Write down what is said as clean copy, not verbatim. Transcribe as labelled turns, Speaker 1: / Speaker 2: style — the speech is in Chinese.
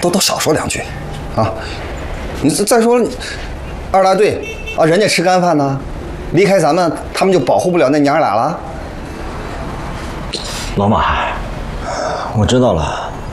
Speaker 1: 都少说两句，啊！你再说了，二大队啊，人家吃干饭呢，离开咱们，他们就保护不了那娘俩了。
Speaker 2: 老马，我知道了。